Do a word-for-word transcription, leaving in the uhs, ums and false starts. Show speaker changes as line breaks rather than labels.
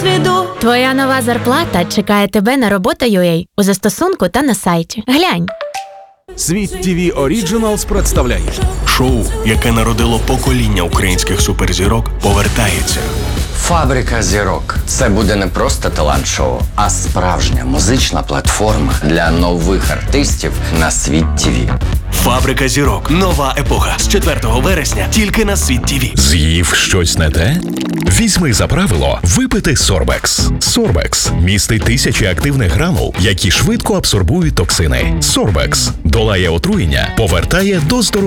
досвіду.
Твоя нова зарплата чекає тебе на робота точка ю а у застосунку та на сайті. Глянь.
Світ ТВ Оріджиналс представляє
Шоу, яке народило покоління українських суперзірок, повертається.
Фабрика зірок. Це буде не просто талант-шоу, а справжня музична платформа для нових артистів на Світ ТВ.
Фабрика зірок. Нова епоха. З четвертого вересня тільки на Світ ТВ.
З'їв щось не те? Візьми за правило випити Сорбекс. Сорбекс містить тисячі активних гранул, які швидко абсорбують токсини. Сорбекс долає отруєння, повертає до здоров'я.